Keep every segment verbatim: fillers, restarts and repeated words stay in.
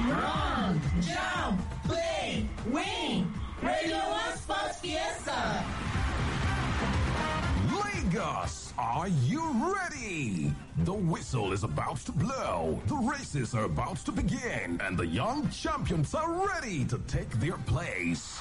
Run, jump, play, win. Radio One Sports Fiesta. Lagos, are you ready? The whistle is about to blow, the races are about to begin, and the young champions are ready to take their place.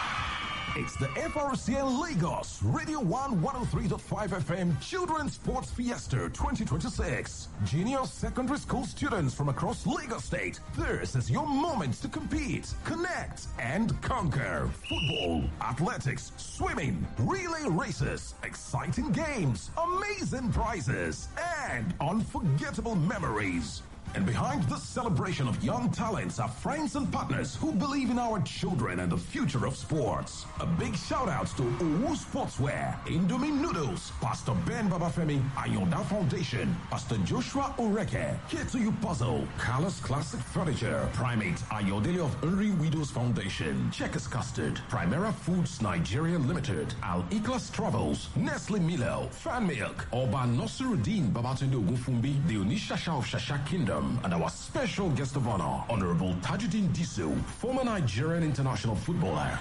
It's the F R C N Lagos Radio one one oh three point five F M Children's Sports Fiesta twenty twenty-six. Junior secondary school students from across Lagos State. This is your moment to compete, connect, and conquer. Football, athletics, swimming, relay races, exciting games, amazing prizes, and unforgettable memories. And behind this celebration of young talents are friends and partners who believe in our children and the future of sports. A big shout out to Owu Sportswear, Indomie Noodles, Pastor Ben Babafemi, Ayonda Foundation, Pastor Joshua Oreke, Ketuyu Puzzle, Carlos Classic Furniture, Primate Ayodele of Henry Widows Foundation, Checkers Custard, Primera Foods Nigeria Limited, Al Iklas Travels, Nestle Milo, Fan Milk, Oba Nosiruddin Babatunde Ogunfumbi, the Onishasha of Shasha Kingdom, and our special guest of honor, Honorable Tajuddin Disu, former Nigerian international footballer.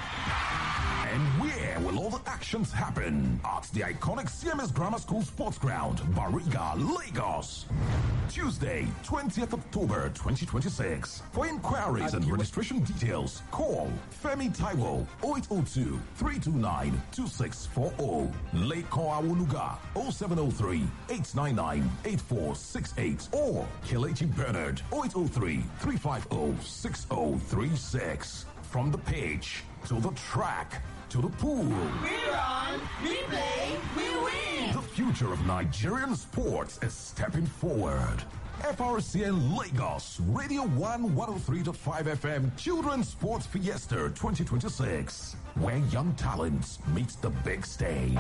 And where will all the actions happen? At the iconic C M S Grammar School Sports Ground, Bariga, Lagos. Tuesday, twentieth October twenty twenty-six. For inquiries and registration details, call Femi Taiwo oh eight oh two, three two nine, two six four oh. Leko Awoluga oh seven oh three, eight nine nine, eight four six eight or Kelechi Bernard oh eight oh three, three five oh, six oh three six. From the pitch to the track to the pool. We run, we play, we win. The future of Nigerian sports is stepping forward. F R C N Lagos, Radio one one oh three point five F M Children's Sports Fiesta twenty twenty-six, where young talents meet the big stage.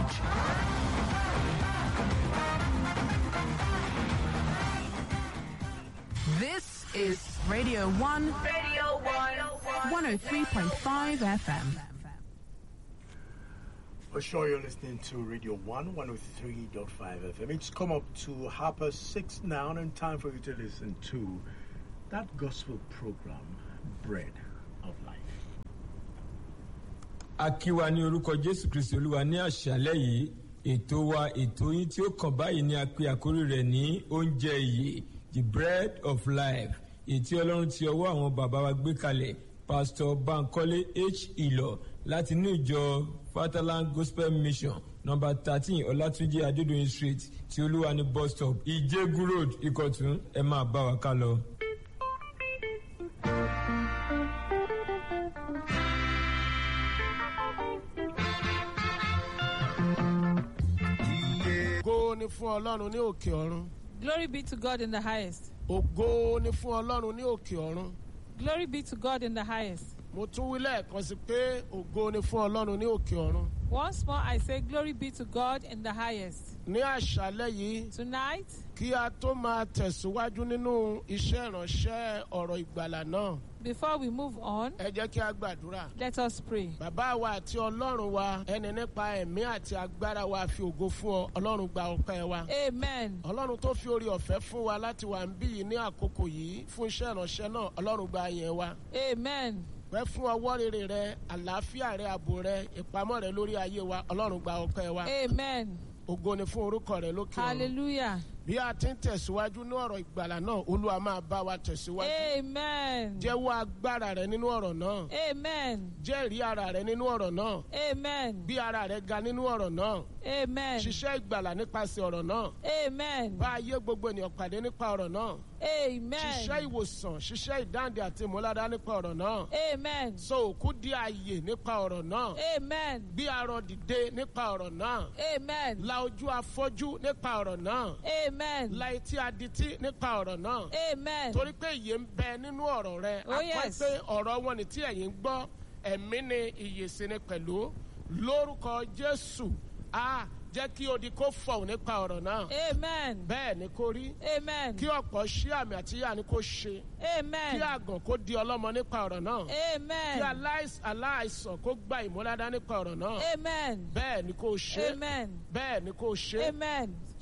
This is Radio one, Radio One, one oh three point five F M. For sure, you're listening to Radio one, one oh three point five F M. It's come up to half past six now, and time for you to listen to that gospel program, Bread of Life. Akiwa ní orúkọ Jésù Kristi Olúwa ní àṣálẹ́ yìí, ètò wa ètò yín tí ó kàn báyìí ní a pè àkórí rẹ̀ ní oúnjẹ ìyè, the bread of life. Ètí Ọlọ́run tí ọwọ́ àwọn bàbá wa gbé kalẹ̀, Pastor Bankole H. Ilo láti inú ìjọ Fatherland Gospel Mission number thirteen Ọlátúnjí Adédoyin Street tí Olúwa ní bus stop Ìjẹ̀gù Road Ìkọ̀tún. Ẹ máa bá wa ká lọ. Ògo ni fún Ọlọ́run ní òkè ọ̀run. Glory be to God in the highest. Ògo ni fún Ọlọ́run ní òkè ọ̀run. Glory be to God in the highest. Mo tún wí lẹ́ẹ̀kan sí pé ògo ni fún Ọlọ́run ní òkè ọ̀run. Once more I say glory be to God in the highest. Ní àṣálẹ́ yìí, Tonight, kí a tó máa tẹ̀síwájú nínú iṣẹ́ ìránṣẹ́ ọ̀rọ̀ ìgbàlà náà, before we move on, ẹ jẹ́ kí a gbàdúrà. let us pray. Bàbá wa àti Ọlọ́run wa, ẹni nípa ẹ̀mí àti agbára wa fi ògo fún ọ, Ọlọ́run gba ọpẹ́ wa. Amen. Ọlọ́run tó fi orí ọ̀fẹ́ fún wa láti wà ń bí yìí ní àkókò yìí fún iṣẹ́ ìránṣẹ́ náà, Ọlọ́run gba ìyẹn wa. Amen. Pẹ́ fún ọwọ́ rere rẹ, àlàáfíà rẹ, ààbò rẹ, ìpamọ́ rẹ lórí ayé wa, Ọlọ́run gba ọpẹ́ wa. Amen. Ògo ni fún orúkọ rẹ lókè ọ̀run. Hallelujah. Bí a ti ń tẹ̀síwájú ní ọ̀rọ̀ ìgbàlà náà, Olúwa máa bá wa tẹ̀síwájú. Amen. Jẹ́wọ́ agbára rẹ nínú ọ̀rọ̀ náà. Amen. Jẹ́rìí ara rẹ nínú ọ̀rọ̀ náà. Amen. Bí ara rẹ ga nínú ọ̀rọ̀ náà. Amen. Ṣiṣẹ́ ìgbàlà nípasẹ̀ ọ̀rọ̀ náà. Amen. Bá ayé gbogbo ènìyàn pàdé nípa ọ̀rọ̀ náà. Amen. Ṣiṣẹ́ ìwòsàn, ṣiṣẹ́ ìdáǹdè àti ìmúlára nípa ọ̀rọ̀ náà. Amen. Sọ òkú di ààyè nípa ọ̀rọ̀ náà. Amen. Bí arọ dìde nípa ọ̀rọ̀ náà. Amen. La ojú afọ́jú nípa ọ̀rọ̀ náà. Amen. La etí adití nípa ọ̀rọ̀ náà. Amen. Torí pé ìyè ń bẹ nínú ọ̀rọ̀ rẹ. Oh, yes. Àpá pé ọ̀rọ̀ wọn ni tí ẹ̀yin gbọ́, ẹ̀mí ni ìyè sí ni pẹ̀lú. Lórúkọ Jésù, a jẹ́ kí odi kó fọ̀hún nípa ọ̀rọ̀ náà. Amen. Bẹ́ẹ̀ ni kó rí. Amen. Kí ọ̀pọ̀ ṣí àmì àti ìyanu kó ṣe. Amen. Kí àgàn kó di ọlọ́mọ nípa ọ̀rọ̀ náà. Kí Amen. aláìs- aláìsàn kó gba ìmúládá nípa ọ̀rọ̀ náà. Amen. Bẹ́ẹ̀ ni kó ṣe. Amen. Bẹ́ẹ̀ ni kó ṣe. Amen.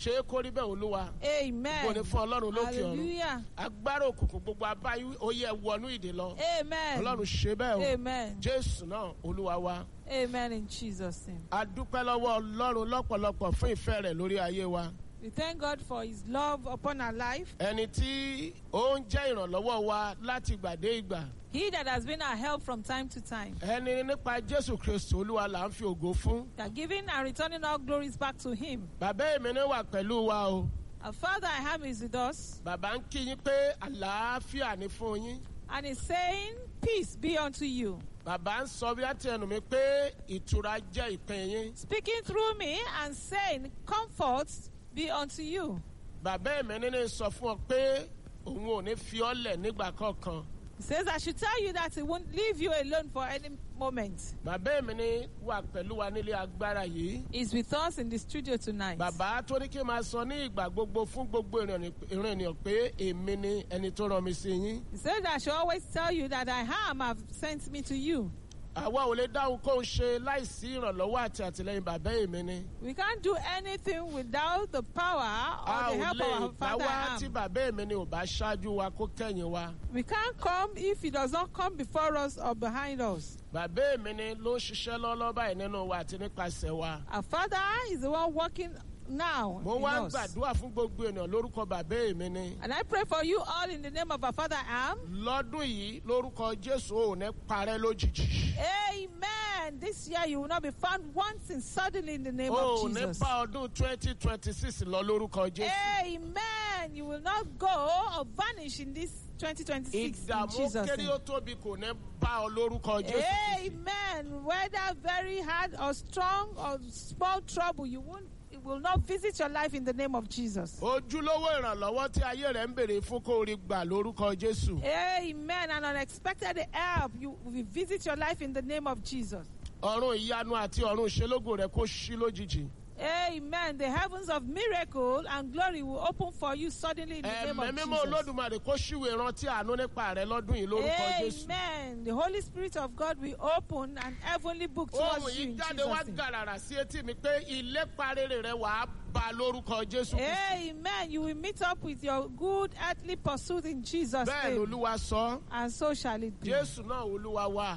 ṣe é kórí bẹ́ẹ̀ olúwa. Amen. Kò ní fún ọlọ́run lókè ọ̀run. Hallelujah. Agbára òkùnkùn gbogbo abáyé ó yẹ wọnú ìdè lọ. Amen. Ọlọ́run ṣe bẹ́ẹ̀ o. Amen. Jésù náà olúwa wa. Amen in Jesus' name. A dúpẹ́ lọ́wọ́ ọlọ́run lọ́pọ̀lọpọ̀ fún ìfẹ́ rẹ̀ lórí ayé wa. We thank God for his love upon our life. Ẹni tí ó ń jẹ́ ìrànlọ́wọ́ wa láti ìgbà dé ìgbà. He that has been our help from time to time. Ẹni nípa Jésù Kristi olúwa là ń fi ògo fún. We are giving and returning all glories back to him. Bàbá èmi ní wà pẹ̀lú wa o. Our Father I have is with us. Bàbá ń kí yín pé àlàáfíà ní fún yín. And he's saying, peace be unto you. Bàbá ń sọ bí àti ẹnu mi pé ìtura jẹ́ ìpín yín. Speaking through me and saying, comfort be unto you. Bàbá èmi ní sọ fún ọ pé òun ò ní fi ọ́ lẹ̀ nígbà kankan. He says, I should tell you that he won't leave you alone for any moment. Bàbá èmi ní wà pẹ̀lú wa nílé agbára yìí. He's with us in the studio tonight. Bàbá tó ní kí n máa sọ ní ìgbà gbogbo fún gbogbo ìran ènìyàn pé èmi ni ẹni tó rán mi sí yín. He said, I should always tell you that I am, have sent me to you. Àwa ò lè dáhùn kó ń ṣe láìsí ìrànlọ́wọ́ àti àtìlẹ́yìn bàbá èmi ni. We can't do anything without the power or the help of our Father I àwa tí am. bàbá èmi ni ò bá ṣáájú wa kó kẹ́yìn wa. We can't come if he does not come before us or behind us. Bàbá èmi ni ló ń ṣiṣẹ́ lọ́lọ́ báyìí nínú wa àti nípasẹ̀ wa. Our Father is the one working now Mo in wá us. gbàdúrà fún gbogbo ènìyàn lórúkọ bàbá èmi ni. And I pray for you all in the name of our Father I am. Lọ́dún yìí lórúkọ Jésù ò ní parẹ́ lójijì. Amen. This year you will not be found wanting suddenly in the name O of ò ní Jesus. bá ọdún twenty twenty-six lọ lórúkọ Jésù. Amen. You will not go or vanish in this twenty twenty-six in Ìdààmú Jesus' kéré name. ó tóbi kò ní bá ọ lórúkọ Jésù. Amen. Whether very hard or strong or small trouble, you won't. It will not visit your life in the name of Jesus. Ojúlówó ìrànlọ́wọ́ tí ayé rẹ̀ ń béèrè fún kó rí gbà lórúkọ Jésù. Amen. And unexpected help, you will visit your life in the name of Jesus. Ọ̀run ìyanu àti ọ̀run ìṣelógo rẹ̀ kó ṣí lójijì. Amen. The heavens of miracle and glory will open for you suddenly in the name Ẹ̀mí of mímọ́ Jesus. Olódùmarè kó ṣíwèé rántí àánú nípa rẹ̀ lọ́dún yìí lórúkọ Jésù. Amen. The Holy Spirit of God will open an heavenly book Ohun towards you yìí in jáde wá Jesus' name. gàràrà sí etí mi pé ìlépa rere rẹ̀ wàá bá lórúkọ Jésù. Amen. You will meet up with your good earthly pursuit in Jesus' Bẹ́ẹ̀ name. lolúwa sọ. And so shall it be. Jésù náà Olúwa wa.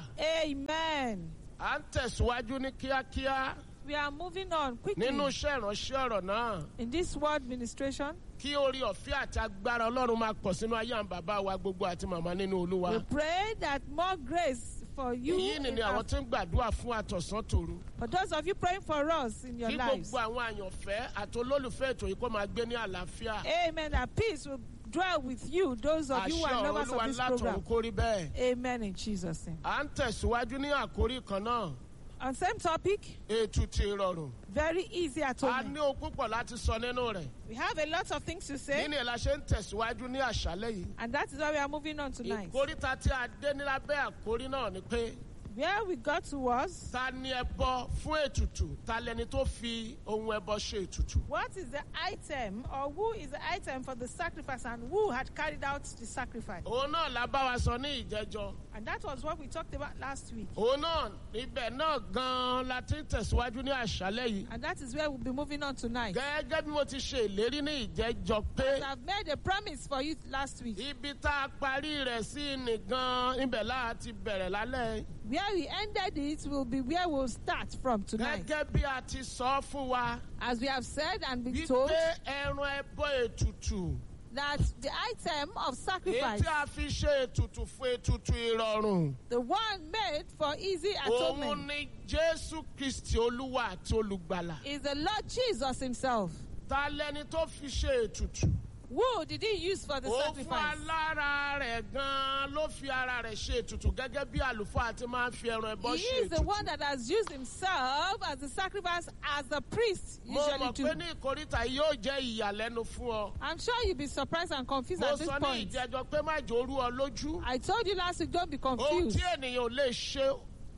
Amen. À ń tẹ̀síwájú ní kíákíá We are moving on quickly nínú iṣẹ́ ìránṣẹ́ ọ̀rọ̀ náà. in this word ministration. Kí orí ọ̀fẹ́ àti agbára Ọlọ́run máa pọ̀ sínú ayé àwọn bàbá wa gbogbo àti màmá nínú Olúwa. We pray that more grace for you. Èyí ni in ni our- àwọn tí ń gbàdúrà fún àtọ̀sán tòru. For those of you praying for us in your Kí lives. gbogbo àwọn àyànfẹ́ àti olólùfẹ́ ètò yìí kó máa gbé ní àlàáfíà. Amen. That peace will dwell with you, those of you who Àṣẹ are ọ̀rọ̀ lovers Olúwa of this látọ̀run program. kó rí bẹ́ẹ̀. Amen in Jesus' name. À ń tẹ̀síwájú ní àkórí kan náà. On same topic, Ètùtù ìrọ̀rùn. very easy A atonement. ní ohun púpọ̀ láti sọ nínú rẹ̀. We have a lot of things to say, Nínú ẹ̀ la ṣe ń tẹ̀síwájú ní àṣálẹ́ yìí. and that is why we are moving on tonight. Ìkóríta tí a dé ní lábẹ́ àkórí náà ni pé Where we got to was, ta ni ẹbọ fún ètùtù? Ta lẹni tó fi ohun ẹbọ ṣe ètùtù? what is the item or who is the item for the sacrifice and who had carried out the sacrifice? Òun náà la bá wa sọ ní ìjẹ́jọ́. And that was what we talked about last week. Òun náà ibẹ̀ náà gan-an la ti ń tẹ̀síwájú ní àṣálẹ́ yìí. And that is where we'll be moving on tonight. Gẹ́gẹ́ bí mo ti ṣe ìlérí ní ìjẹ́jọ́ pé I've made a promise for you last week. ibi tá a parí rẹ̀ sí ni gan-an ibẹ̀ láti bẹ̀rẹ̀ lálẹ́. Where we ended it will be where we'll start from tonight. Gẹ́gẹ́ bí a ti sọ fún wa As we have said and been told wípé ẹran ẹbọ ètùtù that the item of èyí sacrifice, tí a fi ṣe ètùtù fún ètùtù ìrọ̀rùn. the one made for easy Òun atonement, ni Jésù Kristi Olúwa àti Olùgbàlà. is the Lord Jesus himself. Ta lẹni tó fi ṣe ètùtù? Who did he use for the Ó fún sacrifice? alára rẹ̀ gan-an ló fi ara rẹ̀ ṣe ètùtù gẹ́gẹ́ bí àlùfáà ti máa ń fi ẹran ẹbọ He ṣe is the ètùtù. one that has used himself as the sacrifice as the priest Mo usually mọ̀ do. pé ní ìkóríta yìí yóò jẹ́ ìyàlẹ́nu fún ọ. I'm sure you'll be surprised and confused Mo at this sọ ní point. ìjẹ́jọ́ pé má jò rú ọ lójú. I told you last week, don't be Ohun confused. tí ènìyàn ò lè ṣe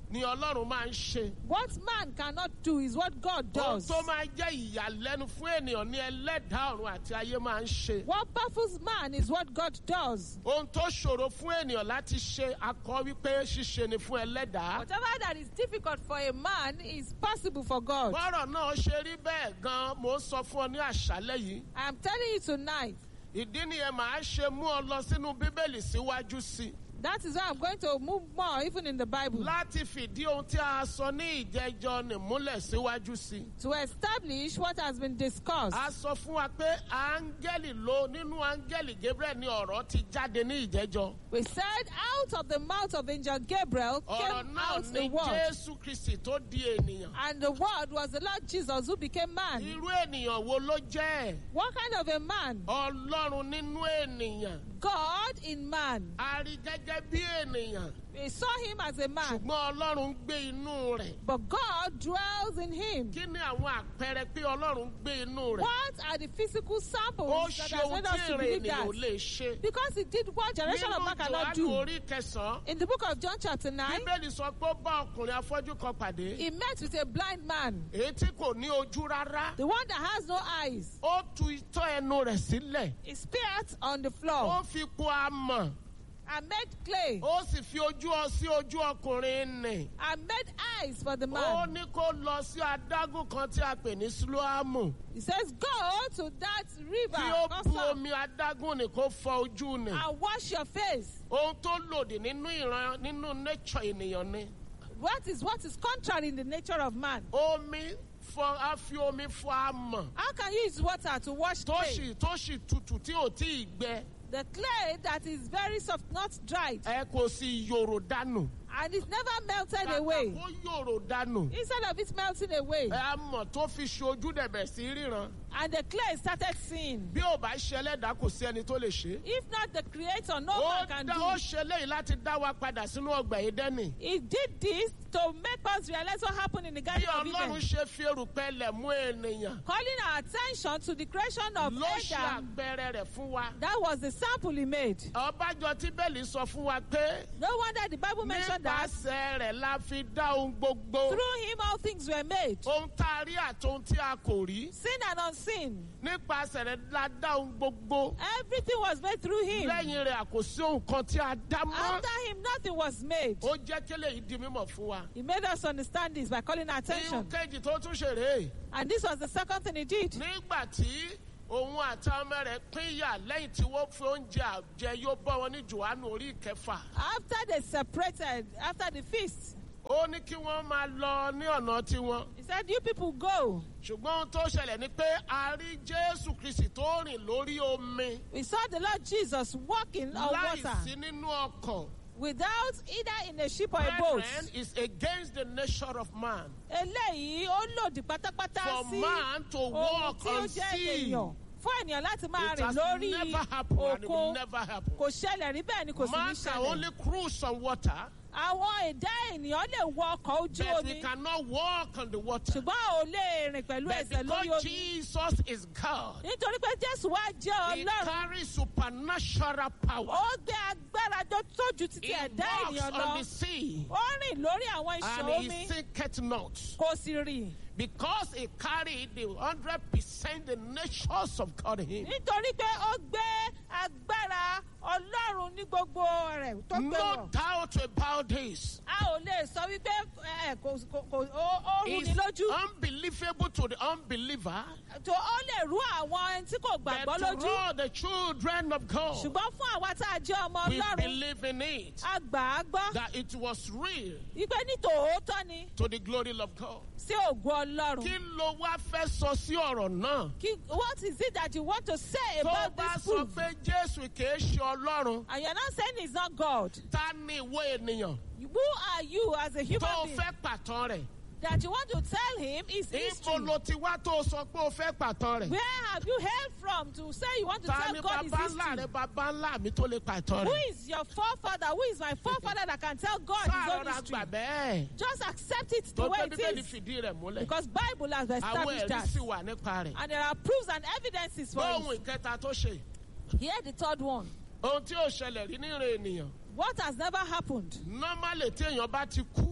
ni ọlọ́run máa ń ṣe. What man cannot do is what God ohun does. tó máa jẹ́ ìyàlẹ́nu fún ènìyàn ní ẹlẹ́dàá ọ̀run àti ayé máa ń ṣe. What baffles man is what God does. ohun tó ṣòro fún ènìyàn láti ṣe akọ wípé ṣíṣe ni fún ẹlẹ́dàá. Whatever that is difficult for a man is possible for God. bọ́rọ̀ náà ṣe rí bẹ́ẹ̀ gan-an mò ń sọ fún ọ ní àṣálẹ́ yìí. I am telling you tonight. ìdí nìyẹn màá ṣe mú ọ lọ sínú bíbélì síwájú sí i. That is why I'm going to move more even in the Bible. láti fìdí ohun tí a sọ ní ìjẹjọ nìmúlẹ̀ síwájú sí i. To establish what has been discussed. a sọ fún wa pé áńgẹ́lì ló nínú áńgẹ́lì Gabriel ni ọ̀rọ̀ ti jáde ní ìjẹjọ. We said out of the mouth of angel Gabriel ọ̀rọ̀ came náà out ní the word. Jésù Kristi tó di ènìyàn. And the word was the Lord Jesus who became man. irú ènìyàn wo ló jẹ́? What kind of a man? Ọlọ́run nínú ènìyàn. God in man. a rí gẹ́gẹ́ bí ènìyàn. We saw him as a man. ṣùgbọ́n Ọlọ́run ń gbé inú rẹ̀. But God dwells in him. kí ni àwọn àpẹẹrẹ pé Ọlọ́run ń gbé inú rẹ̀? What are the physical ó samples that ṣe has ohun made tí us to èrè believe ènìyàn ò that? lè ṣe. Because he did what generation of man cannot nínú do. Jòhánù orí kẹsàn-án. In the book of John chapter nine, Bíbélì sọ pé ó bá ọkùnrin afọ́jú kan pàdé. he met with a blind man, èyí tí kò ní ojú rárá. the one that has no eyes. ó tu itọ́ ẹnu rẹ̀ sílẹ̀. He spat on the ó floor fi po amọ̀. and made clay ó sì fi ojú ọ sí ojú ọkùnrin nì. and made eyes for the ó man. ní kó lọ sí adágún kan tí a pè ní Sílóámù. He says, go to that river kí ó bu also, omi adágún nì kó fọ ojú nì. and wash your face. ohun tó lòdì nínú ìran nínú nature ènìyàn ni. What is what is contrary in the nature of man? omi fọ a fi omi fọ amọ̀. How can you use water to wash tó clay? sì tó sì tutù tí ò tí ì gbẹ. The clay that is very soft, not dried, ẹ kò sì yòrò dànù. and it's never melted kàkà away. kó yòrò dànù. Instead of it melting away, ẹ amọ̀ tó fi ṣe ojú dẹ̀bẹ̀ sí ríran. and the clay started seeing. bí ò bá ṣe ẹlẹ́dàá kò sí ẹni tó lè ṣe. If not the creator, no ó man can dá do. ó ṣe léyìí láti dá wa padà sínú ọgbà Édẹ́nì. He did this to make us realize what happened in the bí Garden of Ọlọ́run Eden, ṣe fi erùpẹ̀ lẹ̀ mú ènìyàn. calling our attention to the creation of ló ṣe Adam. àpẹẹrẹ rẹ̀ fún wa. That was the sample he made. ọbàjọ́ tí bẹ́ẹ̀lì sọ fún wa pé No wonder the Bible mentioned that nípasẹ̀ rẹ̀ la fi dá ohun gbogbo. through him all things were made, ohun tá a rí àti ohun tí a kò rí. seen and unseen. nípasẹ̀ rẹ̀ la dá ohun gbogbo. Everything was made through him. lẹ́yìn rẹ̀ àkòsí ohun kan tí a dá mọ́. After him, nothing was made. ó jẹ́ kélé yìí di mímọ̀ fún wa. He made us understand this by calling our ihun attention. kejì tó tún ṣe rèé. And this was the second thing he did. nígbà tí òun àti ọmọ rẹ̀ pínyà lẹ́yìn tí wọ́n fi oúnjẹ àjẹ yóò bọ́ wọn ní Jòhánù orí ìkẹfà. After they separated, after the feast, ó ní kí wọ́n máa lọ ní ọ̀nà tiwọn. he said, you people go. ṣùgbọ́n ohun tó ṣẹlẹ̀ ni pé a rí Jésù Kristi tó rìn lórí omi We saw the Lord Jesus walking on láì water sí nínú ọkàn. without either in a ship or a boat. Brethren, is against the nature of man. Eléyìí ó lòdì pátápátá For sí man to ohun walk tí ó on jẹ́ sea. ènìyàn. Fún ènìyàn láti máa It rìn has lórí never happened and it will òkun never happen. kò ṣẹlẹ̀ rí bẹ́ẹ̀ ni kò sì ní Man can ṣẹlẹ̀. only cruise on water, Àwọn ẹ̀dá ènìyàn lè wọ ọkọ̀ ojú but he omi cannot walk on the water. ṣùgbọ́n ò lè rìn pẹ̀lú But ẹsẹ̀ lórí because omi. Jesus is God, Nítorí pé Jésù wá jẹ́ he Ọlọ́run. carries supernatural power. Ó gbé agbára tó tójú títí He ẹ̀dá walks ènìyàn on the lọ. sea Ó rìn lórí àwọn iṣan and he omi sinketh not. kò sì rìn. Because he carried the hundred percent the natures of God in him. Nítorí pé ó gbé agbára Ọlọ́run ní gbogbo rẹ̀ tó gbé No wọ̀. doubt about this. A ò lè sọ wípé ẹ, kò kò kò ó ó rú ni It's lójú. unbelievable to the unbeliever, Tó ó lè rú àwọn ẹni tí kò but gbàgbọ́ to lójú. all the children of God, Ṣùgbọ́n fún àwa tá a jẹ́ ọmọ we Ọlọ́run, believe in it, a gbà á gbọ́. that it was real Wípé ní tòótọ́ ni to the glory of God. sí ògo Ọlọ́run. Kí ló wá fẹ́ sọ sí ọ̀rọ̀ náà? Kí- What is it that you want to say Tó about bá this sọ proof? pé Jésù kìí ṣe Ọlọ́run, And you're not saying he's not God. ta ni ìwọ ènìyàn Who are you as a human tó being fẹ́ pàtàn rẹ̀? that you want to tell him is history? Ibo ló ti wá tó sọ pé o fẹ́ pàtàn rẹ̀? Where have you hailed from to say you want to Ta tell ni God is bàbá ńlá history? rẹ̀ bàbá ńlá mi tó lè pàtàn Who rẹ̀? is your forefather? Who is my forefather that can tell God his Sáà own rọra history? gbà bẹ́ẹ̀. Just accept it the Tó way pé it Bíbélì is. fìdí rẹ̀ múlẹ̀. Because Bible has Àwọn established ẹ̀rí that. sì wà nípa rẹ̀. And there are proofs and evidences for Bóhun it. ìkẹta tó ṣe. Here the third one. Ohun tí ò ṣẹlẹ̀ rí ní ìrìn ènìyàn. What has never happened? Normally tí èèyàn bá ti kú,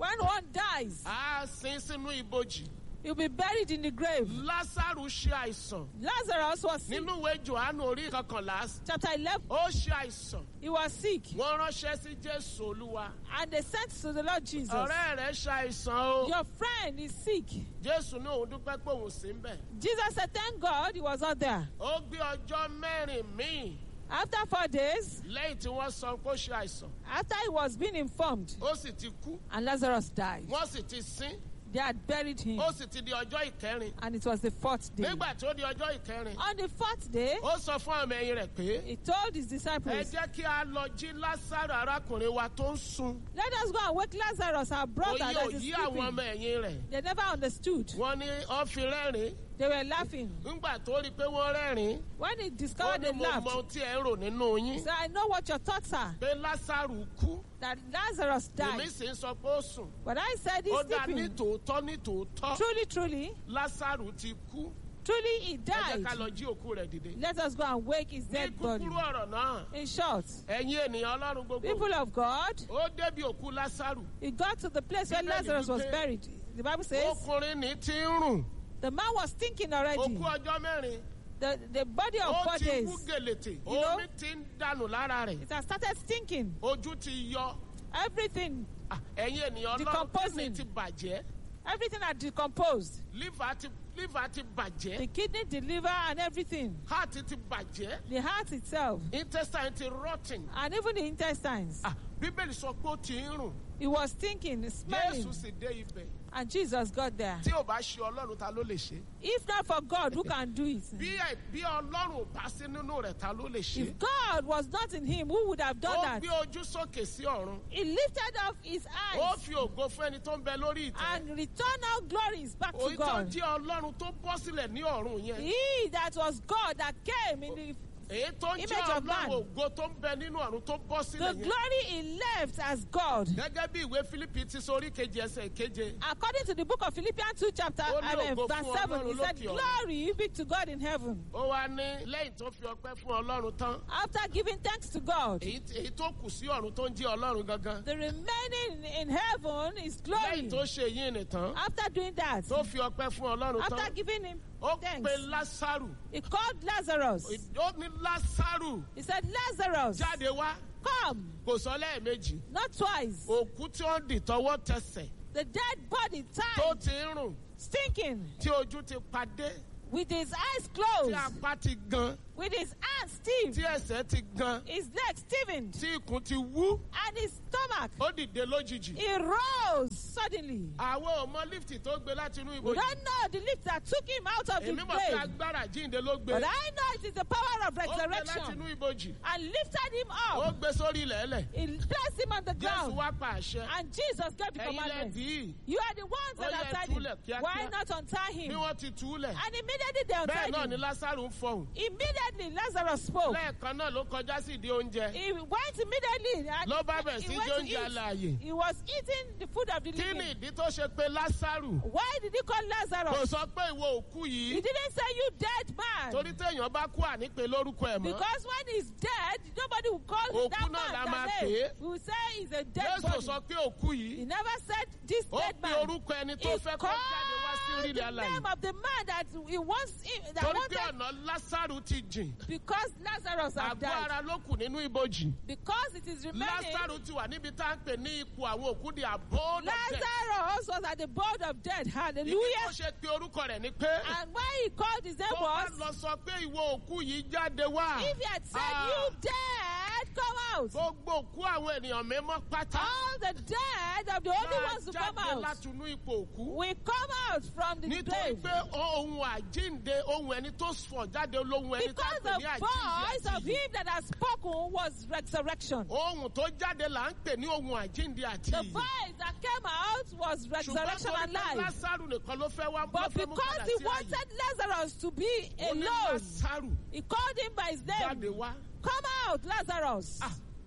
When one dies, á sin sínú ibojì. he'll be buried in the grave. Lásàrù ṣe àìsàn. Lazarus was sick. Nínú ìwé Jòhánù orí kọkànlá, Chapter eleven, ó ṣe àìsàn. he was sick. Wọ́n ránṣẹ́ sí Jésù Olúwa. And they said to the Lord Jesus, Ọ̀rẹ́ rẹ̀ ṣe àìsàn o. your friend is sick. Jésù ní òun dúpẹ́ pé òun sí ń bẹ̀. Jesus said, thank God he was not there. Ó gbé ọjọ́ mẹ́rin míì After four days, lẹ́yìn tí wọ́n sọ pé ó ṣe àìsàn. after he was being informed, Ó sì ti kú. and Lazarus died, Wọ́n sì ti sin. they had buried him. Ó sì ti di ọjọ́ ìkẹrin. And it was the fourth day. Nígbà tó di ọjọ́ ìkẹrin, On the fourth day, ó sọ fún ọmọ ẹ̀yìn rẹ̀ pé, he told his ẹ disciples, jẹ́ kí a lọ jí Lásàrù arákùnrin wa tó ń sun. let us go and wake Lazarus, our brother Òye that ò is yí àwọn sleeping. ọmọ ẹ̀yìn rẹ̀. They never understood. Wọ́n ní ó fi rẹ́rìn-ín. They were laughing. Nígbà tó rí i pé wọ́n rẹ́rìn-ín, When he ó discovered ní they mo laughed, mọ ohun tí ẹ ń rò nínú he yín. said, I know what your thoughts are, Pé Lásàrù kú. that Lazarus Èmi died. sì ń sọ pé ó sùn. But I said he's Ó dá ní sleeping. tòótọ́ ní tòótọ́. Truly, truly, Lásàrù ti kú. truly he Ẹ jẹ́ ká died. lọ jí òkú rẹ̀ dìde. Let us go and wake his Ní dead body. kúkúrú ọ̀rọ̀ náà, In short, ẹ̀yin ènìyàn Ọlọ́run gbogbo. people of God, Ó débi òkú Lásàrù. he got to the place where Bíbélì Lazarus was wípé, buried. The Bible says Ọkùnrin ní ti ń rùn. the man was thinking already. Òkú ọjọ́ mẹ́rin. The, the body of Ó four ti days, wú gèlètè. You know? Omi ti ń dànù lára rẹ̀. it has started stinking. Ojú ti yọ. Everything, Ah, ẹ̀yin ènìyàn Ọlọ́run Decomposing. kíni ti bàjẹ́. everything had decomposed. Liver ti liver ti bàjẹ́. The kidney, the liver, and everything. Heart ti bàjẹ́. The heart itself, Intestine ti rotting. and even the intestines. Ah, Bíbélì sọ pé ó ti ń rùn. He was thinking, smelling, Jésù sì dé ibẹ̀. and Jesus got there. Tí ò bá ṣe Ọlọ́run ta ló lè ṣe? If not for God, who can do it? Bí ẹ- bí Ọlọ́run ò bá sí nínú rẹ̀ ta ló lè ṣe? If God was not in him, who would have done Ó that? gbé ojú sókè sí ọ̀run. He lifted up his Ó eyes fi ògo fún ẹni tó ń bẹ lórí ìtẹ́. and returned our glories back to Òyìn tó God. jẹ́ Ọlọ́run tó bọ́ sílẹ̀ ní ọ̀run yẹn. He that was God that came in the, Èyí tó ń Image jẹ́ of man. Ọlọ́run ògo tó ń bẹ nínú ọ̀run tó bọ́ the sílẹ̀ yẹn. glory he left as God. Gẹ́gẹ́ bí ìwé Fílípì ti sọ orí kejì ẹsẹ̀ keje. According to the book of Philippians two chapter Ó ní uh, ògo verse fún seven, he Ọlọ́run said, lókè ọ̀run. glory be to God in heaven. Ó wá ní lẹ́yìn tó fi ọpẹ́ fún Ọlọ́run tán. After giving thanks to God, Èyí èyí tó kù sí ọ̀run tó ń jẹ́ Ọlọ́run gangan. the remaining in heaven is glory. Lẹ́yìn tó ṣe yín nìtàn. After doing that, Tó fi ọpẹ́ fún Ọlọ́run after tán. giving him Ó thanks, pe Lásàrù. he called Lazarus. Ó ní Lásàrù He said, Lazarus, jáde wá. come. Kò sọ lẹ́ẹ̀mejì. Not twice. Òkú tí ó ń dì tọwọ́ tẹsẹ̀ The dead body tó tied, ti ń rùn stinking, tí ojú ti padé with his eyes tí closed, apá ti gan with his hands stiff, tí ẹsẹ̀ ti gan his legs stiffened, tí ikùn ti wú and his stomach. ó dìde lójijì. He rose suddenly. Àwọn ò mọ lífìtì tó gbé láti inú We ibojì. don't know the lift that took him out of the Èmi mọ̀ pé grave, agbára jíǹde ló gbé. but I know it is the power of Ó gbé láti resurrection, inú ibojì. and lifted him Ó up. gbé sórí ilẹ̀ ẹlẹ̀. He placed him on the Jésù ground, wá pa àṣẹ. and Jesus gave the Ẹ̀yin lẹ commandment. dì í. You are the ones that Ó are yẹ tied túlẹ̀ him. kíákíá. Why not untie Bí him? wọ́n ti tú lẹ̀. And immediately they Bẹ́ẹ̀ untied náà ni him. Lásàrù ń fọhùn. Immediately Lazarus spoke. Lẹ́ẹ̀kan náà ló kọjá sí ìdí oúnjẹ. He went immediately and Ló bá bẹ̀rẹ̀ he sí went jẹ to oúnjẹ eat. alààyè. He was eating the food of the Kí ni living. ìdí tó ṣe pé Lásàrù? Why did he call Kò Lazarus? sọ pé ìwọ òkú He yìí. didn't say you dead man. Torí téèyàn bá kú ànípe lórúkọ ẹ̀ mọ́. Because when he's dead, nobody will call Òkú that náà la man máa that pè name. é. We will say he's a dead Jésù body. sọ pé òkú He yìí. never said this Ó dead pe man. orúkọ ẹni He tó fẹ́ kó called jáde wá sí orílẹ̀ the alààyè. name of the man that he wants him, that Torí pé wanted, ọ̀nà Lásàrù ti jìn. because Lazarus had Àgọ́ died. ara ló kù nínú ibojì. Because it is remaining. Lásàrù ti wà níbi tá à ń pè ní ipò àwọn òkú di abode of death. Lazarus was at the board of death. Ìdí tó Hallelujah. ṣe pé orúkọ rẹ̀ ni pé. And when he called his name Tó bá was, lọ sọ pé ìwọ òkú yìí jáde wá. if he had said, Ah. you dead, come out. Gbogbo òkú àwọn ènìyàn mímọ́ pátá. All the dead of the only Máa ones who come jáde out láti inú ipò òkú. will come out from the Nítorí grave. pé ohun àjínde ohun ẹni tó sọ̀ jáde lóhun ẹni tó Because pè ní the àjíǹde voice àti of ìyè. him that has spoken was resurrection. Ohun tó jáde là ń pè ní ohun àjínde àti The ìyè. voice that came out was Ṣùgbọ́n resurrection torí and pé life. Lásàrù nìkan ló fẹ́ wá ló But fẹ́ mú because padà he sí àyè. wanted Lazarus to be Ó ní alone, Lásàrù he called him by his jáde name. wá. Come out, Lazarus. Ah,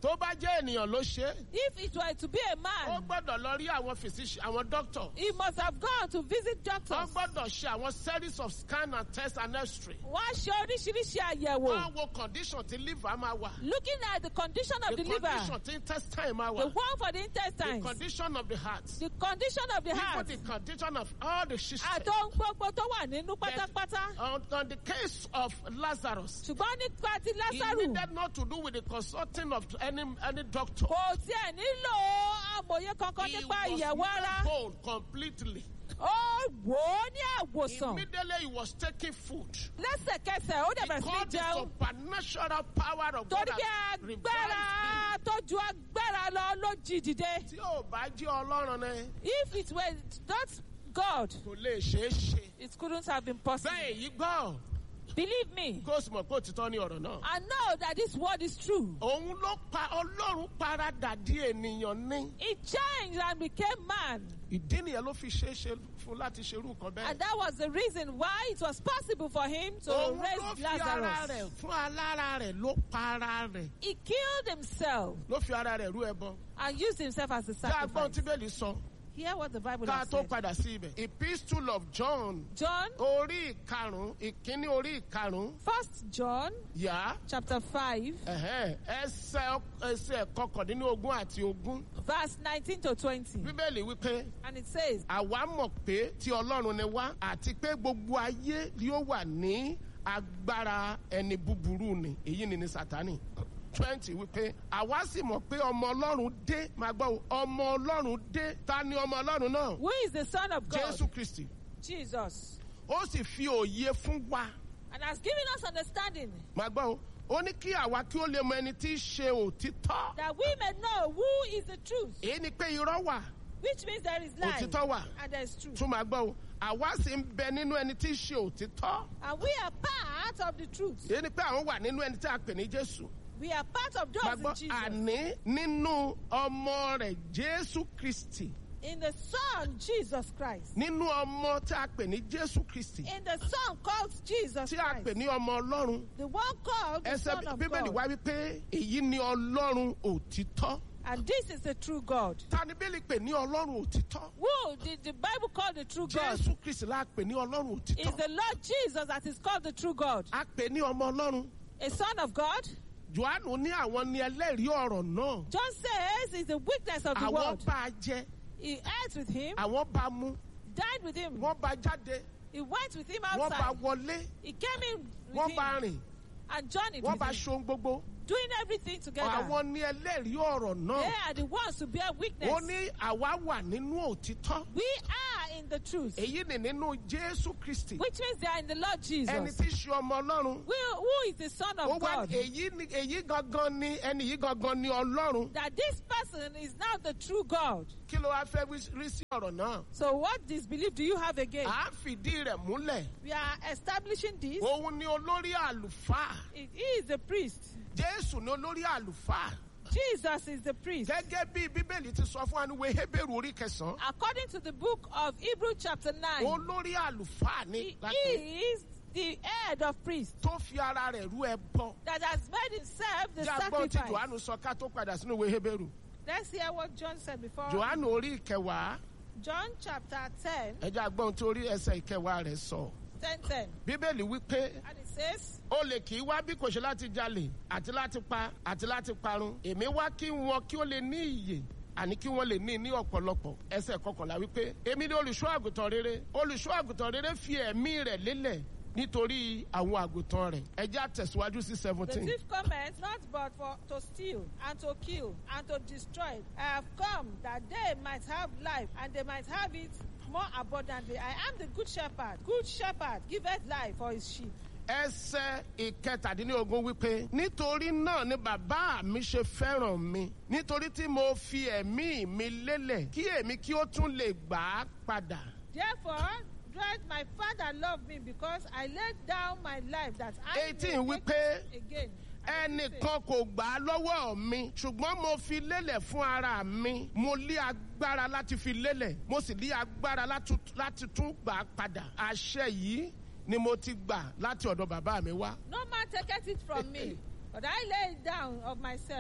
tó bá jẹ́ ènìyàn ló ṣe. If it were to be a ó man, gbọ́dọ̀ lọ rí àwọn physician àwọn doctor. he must have gone to visit wọ́n doctors. gbọ́dọ̀ ṣe àwọn series of scan and test and x-ray. Wọ́n á ṣe oríṣiríṣi àyẹ̀wò. wọ́n wo condition tí liver máa wà. Looking at the condition of the the liver, condition tí intestine máa the wà. one for the the intestines, condition of the heart. the condition of the even heart, the condition of all the systems. àtọ́n gbogbo tó wà nínú pátápátá. On, on the case of Lazarus, Ṣùgbọ́n nípa ti he Lásàrù, needed not to do with the consulting of any any doctor. kò tiẹ̀ nílò àmọ̀ye kankan He nípa was ìyẹ̀wò made ara. whole completely. Ó wò ó ní àwòsàn. Immediately he was taking food. Lẹ́sẹ̀kẹsẹ̀ ó dẹ̀ bẹ̀rẹ̀ sí ní Because the jẹun. supernatural power of God Torí pé has agbára revived tó ju agbára lọ ló jí dìde. him. Tí ò bá jẹ́ Ọlọ́run ni, If it were not God, kò lè ṣeé ṣe. it couldn't have been possible. Bẹ́ẹ̀ yìí gbọ́, Believe me, kó o sì mọ̀ pé òtítọ́ ní ọ̀rọ̀ náà. I know that this word is true. Òun ló pa Ọlọ́run paradà di ènìyàn ní. It changed and became man. Ìdí nìyẹn ló fi ṣeé ṣe fún láti ṣerú nǹkan bẹ́ẹ̀. And that was the reason why it was possible for him to Òun ló raise fi ara Lazarus. rẹ̀ fún alára rẹ̀ ló pa ara rẹ̀. He killed himself Ló fi ara rẹ̀ rú ẹbọ. and used himself as a Ṣé agbọ́n tí sacrifice. Bẹ́ẹ̀lì sọ? Hear what the Bible Ká has tó said. padà sí ibẹ̀. Epistle of John John, orí ìkarùn-ún ìkíní orí ìkarùn-ún First John, yá chapter five, ẹ̀hẹ́n, ẹsẹ̀ ẹsẹ̀ kọkàndínlógún àti ogún. verse nineteen to twenty. Bíbélì wípé And it says, àwa mọ̀ pé tí Ọlọ́run ni wá àti pé gbogbo ayé yóò wà ní agbára ẹni búburú ni èyí ni ní Sátánì. twenty wípé àwa sì mọ̀ pé ọmọ Ọlọ́run dé máa gbọ́ o, ọmọ Ọlọ́run dé ta ni ọmọ Ọlọ́run náà? who is the Son of God? Jésù Kristi. Jesus. Ó sì fi òye fún wa And has given us understanding máa gbọ́ o, ó ní kí àwa kí ó lè mọ ẹni tí í ṣe òtítọ́. that we may know who is the truth, Èyí ni pé irọ́ wà which means there is lie òtítọ́ wà. and there is truth. Tún máa gbọ́ o, àwa sì ń bẹ nínú ẹni tí í ṣe òtítọ́. And we are part of the truth. Èyí ni pé àwọn wà nínú ẹni tí a pè ní Jésù. We are part of Máa those gbọ́, in Jesus. àní nínú ọmọ rẹ̀ Jésù Kristi. In the Son, Jesus Christ. Nínú ọmọ tí a pè ní Jésù Kristi. In the Son called Jesus Tí a Christ. pè ní ọmọ Ọlọ́run. The one called the Ẹsẹ̀ Son of Bíbélì God. wá wípé èyí ni Ọlọ́run òtítọ́. And this is the true God. Ta ni Bíbélì pè ní Ọlọ́run òtítọ́? Who did the Bible call the true God? Jésù Kristi la pè ní Ọlọ́run Is òtítọ́. the Lord Jesus that is called the true God. A pè ní ọmọ Ọlọ́run. A son of God. Jòhánù ní àwọn ni ẹlẹ́rìí ọ̀rọ̀ náà. John says is the witness of the Àwọn world. bá a jẹ, He ate with him, àwọn bá a mu, dined with him, wọ́n bá a jáde, he went with him wọ́n bá a outside, wọlé, he came in wọ́n with bá a him, rìn, and journeyed wọ́n with bá a him, ṣohun gbogbo. doing everything together. Àwọn ni ẹlẹ́rìí ọ̀rọ̀ They náà. are the ones to bear witness. Ó ní àwa wà nínú òtítọ́. We are in the truth, Èyí ni nínú Jésù Kristi. which means they are in the Lord Jesus. Ẹni tí í ṣe ọmọ Ọlọ́run. We, who is the Son Ó of wá God? èyí ni èyí gangan ni ẹni yìí gangan ni Ọlọ́run. That this person is now the true God. Kí ló wá fẹ́ wí- rí sí ọ̀rọ̀ náà? So what disbelief do you have again? À ń fìdí rẹ̀ múlẹ̀. We are establishing this. Òun ni olórí àlùfáà. He is the priest. Jésù ni olórí àlùfáà. Jesus is the priest. Gẹ́gẹ́ bí Bíbélì ti sọ fún wa ní Hébérù orí kẹsàn-án. According to the book of Hebrew chapter nine, Olórí àlùfáà ni he láti is the head of priests tó fi ara rẹ̀ rú ẹbọ. that has made himself the Jẹ́ agbọ́n tí sacrifice. Jòhánù sọ ká tó padà sínú ìwé Hébérù. Let's hear what John said before. Jòhánù orí ìkẹwàá. John chapter ten, Ẹ jẹ́ agbọ́n tó rí ẹsẹ̀ ìkẹwàá rẹ̀ sọ. ten ten. Bíbélì wí pé And it says, olè kì í wá bí kò ṣe láti jalè àti láti pa àti láti parun. Èmi wá kí wọn kí ó lè ní ìyè àní kí wọ́n lè ní ní ọ̀pọ̀lọpọ̀. Ẹsẹ̀ kọkànlá wípé èmi ni olùṣọ́ àgùntàn rere. Olùṣọ́ àgùntàn rere fi ẹ̀mí rẹ̀ lélẹ̀ nítorí àwọn àgùntàn rẹ̀. Ẹ jẹ́ á tẹ̀síwájú sí the seventeen. thief cometh not but for to steal and to kill and to destroy. I have come that they might have life and they might have it more abundantly. I am the good shepherd. Good shepherd giveth life for his sheep. Ẹsẹ̀ ìkẹtàdínlógún wípé nítorí náà ni bàbá mi ṣe fẹ́ràn mi nítorí tí mo fi ẹ̀mí mi lélẹ̀ kí èmi kí ó tún lè gbà á padà. Therefore, doth my Father love me because I laid down my life that I eighteen may take wípé it again. And it ẹnìkan kò gbà á lọ́wọ́ mi ṣùgbọ́n mo fi lélẹ̀ fún ara mi mo lé agbára láti fi lélẹ̀ mo sì lé agbára láti láti tún gbà á padà. Àṣẹ yìí ni mo ti gbà láti ọ̀dọ̀ bàbá mi wá. No man taketh it from me, but I lay it down of myself.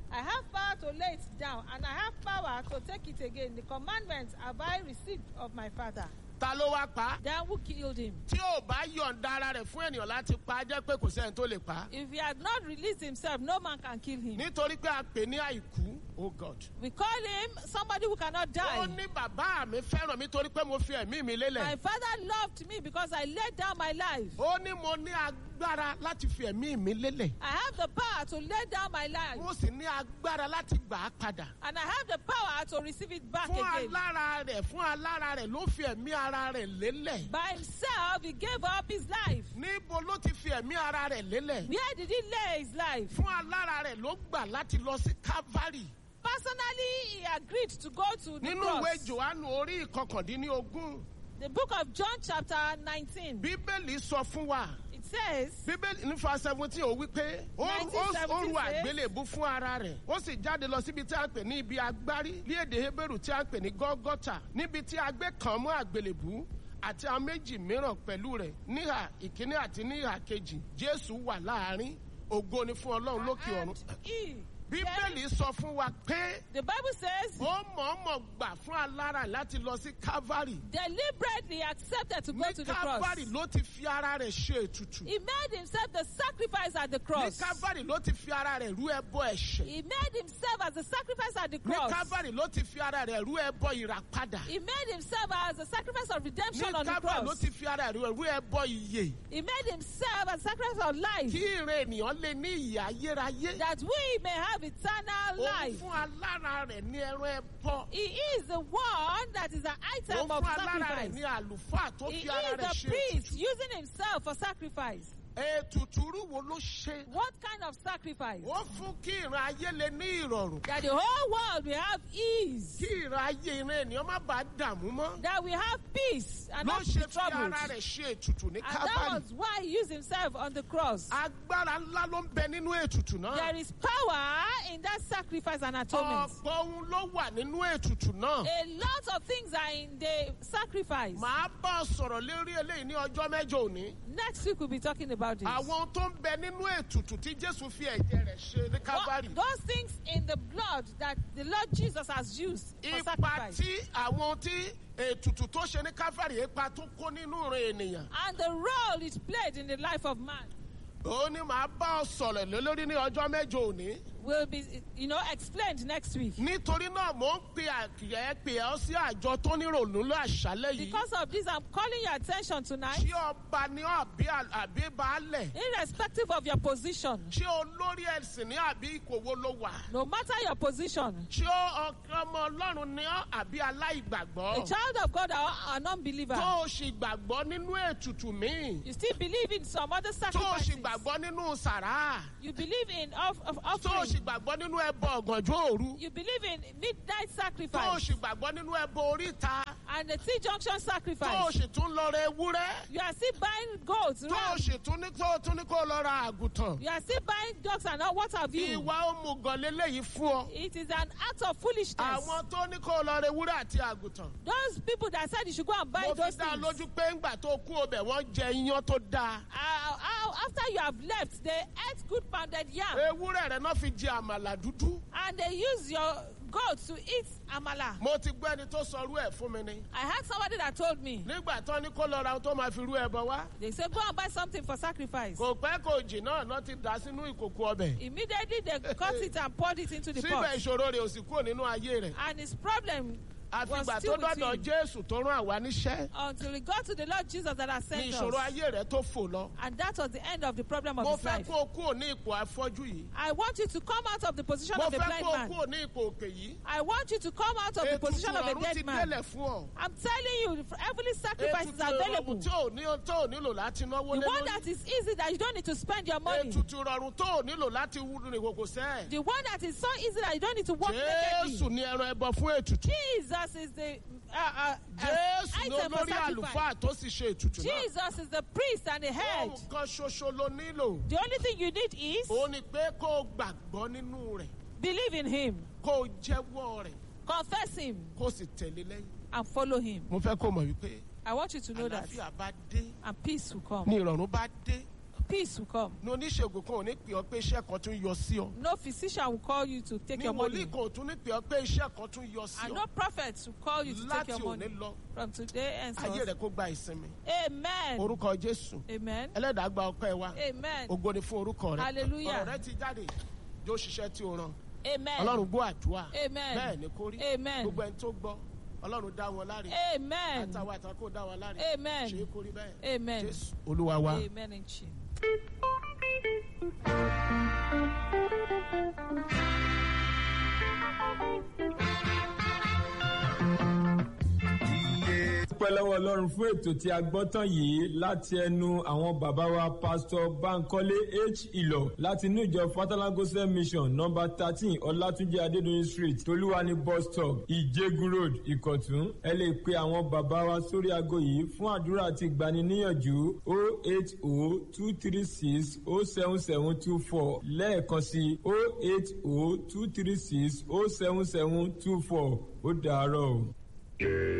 I have power to lay it down, and I have power to take it again. The commandments have I received of my Father. Ta ló wá pa á? Then who killed him? Tí ò bá yọ̀ǹda ara rẹ̀ fún ènìyàn láti pa á, jẹ́ pé kò sẹ́ni tó lè pa á. If he had not released himself, no man can kill him. Nítorí pé a pè ní àìkú, oh God. We call him somebody who cannot Ó die. ní bàbá mi fẹ́ràn mi torí pé mo fi ẹ̀mí mi lélẹ̀. My father loved me because I laid down my life. Ó ní mo ní agbára láti fi ẹ̀mí mi lélẹ̀. I have the power to lay down my life. Mo sì ní agbára láti gbà á padà. And I have the power to receive it back Fún again. alára rẹ̀, fún alára rẹ̀ ló fi ẹ̀mí ara rẹ̀ lélẹ̀. By himself, he gave up his life. Níbo ló ti fi ẹ̀mí ara rẹ̀ lélẹ̀? Where did he lay his life? Fún alára rẹ̀ ló gbà láti lọ sí Calvary. Personally, he agreed to go to the Nínú cross. ìwé Jòhánù orí ìkọkàndínlógún, The book of John chapter nineteen. Bíbélì sọ fún wa. It says, Bíbélì ní fa seventeen ó wí pé ó ó- ó ru àgbélébú fún ara rẹ̀. Ó sì jáde lọ síbi tí a pè ní ibi agbárí ní èdè Hébérù tí a pè ní Gọ́gọ́tà. Níbi tí a gbé kàn mọ́ àgbélébú àti àwọn méjì mìíràn pẹ̀lú rẹ̀ níhà ìkíní àti níhà kejì. Jésù wà láàárín. Ògo ni fún Ọlọ́run lókè and ọ̀run. he, Bíbélì sọ fún wa pé the Bible says, ó mọ̀ọ́mọ̀ gbà fún alára láti lọ sí Calvary. deliberately accepted to go Ní to the cross. Calvary ló ti fi ara rẹ̀ ṣe ètùtù. He made himself the sacrifice at the Ní cross. Calvary ló ti fi ara rẹ̀ rú ẹbọ ẹ̀ṣẹ̀. He made himself as the sacrifice at the Ní cross. Calvary ló ti fi ara rẹ̀ rú ẹbọ ìràpadà. He made himself as a sacrifice of Ní redemption on the Calvary ló cross. ti fi ara rẹ̀ rú ẹbọ ìyè. He made himself as a sacrifice of life, Kí ìran ènìyàn lè ní ìyè ayérayé. that we may have eternal Òun life. fún alára rẹ̀ ní ẹran ẹbọ. He is the one that is an item Òun of fún alára rẹ̀ sacrifice. ní àlùfáà tó He fi ara is rẹ̀ the ṣe priest ètùtù. using himself for sacrifice. Ètùtù rú wo ló ṣe? What kind of sacrifice? Ó fún kí ìran ayé lè ní ìrọ̀rùn. That the whole world will have ease. Kí ìran ayé ìran ènìyàn má bàa dààmú mọ́. That we have peace and Ló not be ṣe fi troubled. ara rẹ̀ ṣe ètùtù ní And that Calvary. was why he used himself on the cross. Agbára ńlá ló ń bẹ nínú ètùtù náà. There is power in that sacrifice and atonement. Ọ̀pọ̀ ohun ló wà nínú ètùtù náà. A lot of things are in the sacrifice. Màá bá ọ sọ̀rọ̀ lérí eléyìí ní ọjọ́ mẹ́jọ òní. Next week we'll be talking about this. Àwọn ohun tó ń bẹ nínú ètùtù tí Jésù fi ẹ̀jẹ̀ rẹ̀ ṣe ní Calvary. What- those things in the blood that the Lord Jesus has used for Ipa sacrifice. tí àwọn tí ètùtù tó ṣe ní Calvary ipa tó kó nínú ìran ènìyàn. And the role it played in the life of man Ó ní màá bá ọ sọ̀rọ̀ lé lórí ní ọjọ́ mẹ́jọ òní. will be, you know, explained next week. Nítorí náà mò ń pe àkìyẹ́ pè ọ́ sí àjọ tó nírònú ló àṣálẹ́ yìí. Because of this, I'm calling your attention tonight, Ṣé ọba ni ọ́ àbí àbí baálẹ̀? irrespective of your position, Ṣé olórí ẹ̀sìn ní àbí ipò wo ló wà? no matter your position, Ṣé ọmọ Ọlọ́run ni ọ́ àbí a aláìgbàgbọ́? child of God or an unbeliever, Tó o sì gbàgbọ́ nínú ètùtù míì. you still believe in some other Tó o sì sacrifices, gbàgbọ́ nínú sàrá. you believe in off, of Tó o offering, sì gbàgbọ́ nínú ẹbọ ọ̀gànjọ́ òru. you believe in midnight Tó o sacrifice sì gbàgbọ́ nínú ẹbọ oríta. and the T-junction Tó o sacrifice. sì tún lọ ra ewúrẹ́. You are still buying goats, Tó o rams. sì tún ní tó o tún ní kó o lọ ra àgùntàn. You are still buying dogs and all. What have you? Ìwà òmùgọ̀ leléyìí fún ọ. It is an act of foolishness. Àwọn tó ní kó o lọ ra ewúrẹ́ àti àgùntàn. Those people that said you should go and buy Mo fi those dá things. lójú pé ńgbà tó kú ọbẹ̀ wọ́n jẹ iyán tó dáa. Uh, uh, after you have left, they ate good pounded yam Ewúrẹ́ rẹ̀ náà fi jẹ àmàlà dúdú. and they use your goat to eat amala. Mo ti gbọ́ ẹni tó sọrú ẹ̀ fún mi ni. I had somebody that told me, Nígbà tó ní kó lọ ra ohun tó máa fi rú ẹbọ wá. they said, go and buy something for sacrifice. Kò pẹ́ kò jì náà náà ti dà sínú ìkòkò ọbẹ̀. Immediately they cut it and poured it into the Síbẹ̀ pot. ìṣòro rẹ̀ ò sì kúrò nínú ayé rẹ̀. And his problem was Àfìgbà still tó with dọ́dọ̀ him Jésù tó rán àwa níṣẹ́. until he got to the Lord Jesus that has Ní sent ìṣòro us. ayé rẹ̀ tó fò lọ. And that was the end of the problem of Mo his fẹ́ life. kó o kúrò ní ipò afọ́jú yìí. I want you to come out of the position Mo of a fẹ́ blind kó o man. kúrò ní ipò òkè yìí. I want you to come out of the Ètùtù position of a ọ̀run ti dead man. délẹ̀ fún ọ. I'm telling you, the heavenly sacrifice is Ètùtù available. ọ̀run tí ò ní tó ò nílò láti náwó The lé one lórí. that is easy that you don't need to spend your money. Ètùtù ọ̀run tó ò nílò láti rìn kòkò sẹ́. The one that is so easy that you don't need to walk Jésù nakedly. ní ẹran ẹbọ fún ètùtù. Jesus is the uh, uh, uh, Jésù ní item for olórí sacrifice. àlùfáà tó sì ṣe ètùtù náà. Jesus is the priest and the head. Ohun kan ṣoṣo ló nílò. The only thing you need is Ó ní pé kó o gbàgbọ́ nínú rẹ̀. believe in him, Kó o jẹ́wọ́ rẹ̀. confess him, Kó o sì tẹ̀lé lẹ́yìn. and follow him. Mo fẹ́ kó o mọ̀ wípé I want you to know that. àlàáfíà bá dé. And peace will come. Ní ìrọ̀rùn bá dé. peace will come. ní oníṣègùn kan ò ní pè ọ́ pé iṣẹ́ kan tún yọ sí ọ. No physician will call you to take ní your money. wòlíì kan ò tún ní pè ọ́ pé iṣẹ́ kan tún yọ sí And ọ. no prophet will call you to take láti your money. òní lọ From today and ayé rẹ kó gba ìsinmi. Amen. orúkọ Jésù Amen. ẹlẹ́dàá gba ọpẹ́ wa. Amen. ògo ni fún orúkọ rẹ. Hallelujah. ọ̀rọ̀ rẹ ti jáde yóò ṣiṣẹ́ tí o rán. Amen. ọlọ́run gbọ́ àdúrà. Amen. bẹ́ẹ̀ ni kó rí. Amen. gbogbo ẹni tó gbọ́ ọlọ́run dá wọn láre. Amen. àtàwọn àtàkùn dá wọn láre. Amen. ṣe é kó rí bẹ́ẹ̀. Amen. Jésù olúwa wa. Amen in Jesus. dúpẹ́ lọ́wọ́ ọlọ́run fún ètò tí a gbọ́ tán yìí láti ẹnu àwọn bàbá wa pásítọ̀ Bankole H. Ìlọ̀ láti inú ìjọ Fatherland Gospel Mission nọ́mbà thirteen Ọlátúnjí Adédoyin Street Tolúwani bus stop Ìjẹ̀gùn Road Ìkọ̀tún. Ẹ lè pe àwọn bàbá wa sórí aago yìí fún àdúrà àti ìgbaniníyànjú o eight o two three six o seven seven two four lẹ́ẹ̀kan sí o eight o two three six o seven seven two four ó dàárọ̀ o.